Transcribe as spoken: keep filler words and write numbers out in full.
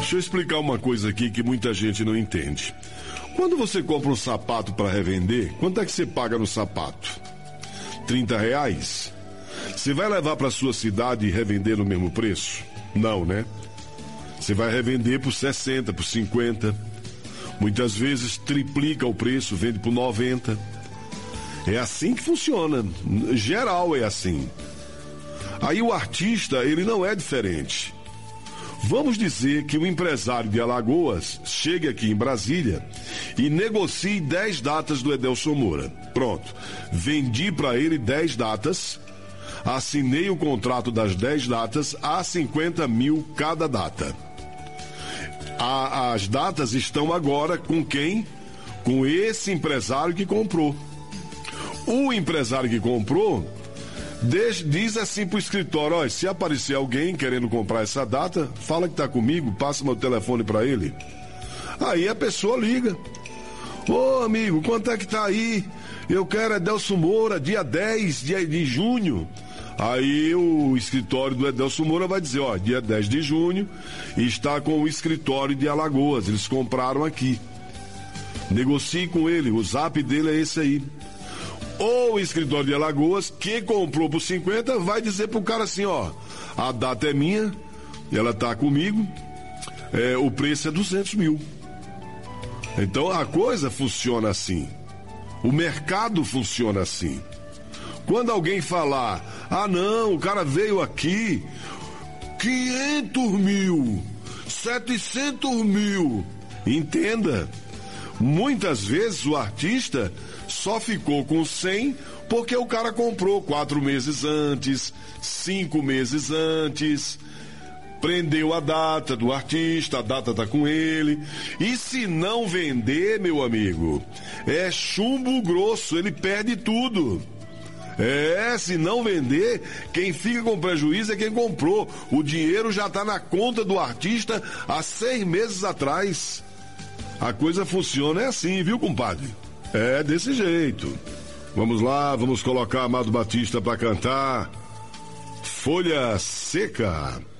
Deixa eu explicar uma coisa aqui que muita gente não entende. Quando você compra um sapato para revender, quanto é que você paga no sapato? trinta reais? Você vai levar para sua cidade e revender no mesmo preço? Não, né? Você vai revender por sessenta, por cinquenta. Muitas vezes triplica o preço, vende por noventa. É assim que funciona. Geral é assim. Aí o artista, ele não é diferente. Vamos dizer que o empresário de Alagoas chegue aqui em Brasília e negocie dez datas do Edelson Moura. Pronto. Vendi para ele dez datas, assinei o contrato das dez datas a cinquenta mil cada data. A, as datas estão agora com quem? Com esse empresário que comprou. O empresário que comprou diz, diz assim pro escritório: olha, se aparecer alguém querendo comprar essa data, fala que tá comigo, passa meu telefone para ele. Aí a pessoa liga: ô amigo, quanto é que tá aí? Eu quero Edelson Moura, dia dez de, de junho. Aí o escritório do Edelson Moura vai dizer: ó, dia dez de junho está com o escritório de Alagoas, eles compraram aqui. Negocie com ele, o zap dele é esse aí. Ou o escritório de Alagoas, que comprou por cinquenta, vai dizer pro cara assim: ó, a data é minha, ela tá comigo, é, o preço é duzentos mil. Então a coisa funciona assim. O mercado funciona assim. Quando alguém falar: ah não, o cara veio aqui, quinhentos mil, setecentos mil, entenda, muitas vezes o artista só ficou com cem porque o cara comprou quatro meses antes, cinco meses antes, prendeu a data do artista, a data tá com ele. E se não vender, meu amigo, é chumbo grosso, ele perde tudo. É, se não vender, quem fica com prejuízo é quem comprou. O dinheiro já tá na conta do artista há seis meses atrás. A coisa funciona é assim, viu, compadre? É desse jeito. Vamos lá, vamos colocar Amado Batista pra cantar Folha Seca.